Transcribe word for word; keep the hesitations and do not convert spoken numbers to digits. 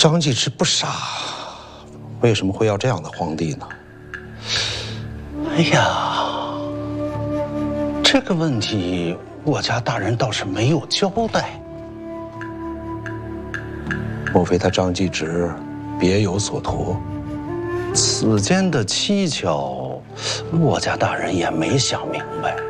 张继之不傻，为什么会要这样的皇帝呢？ 哎呀，这个问题我家大人倒是没有交代。 莫非他张继之别有所图？ 此间的蹊跷，我家大人也没想明白。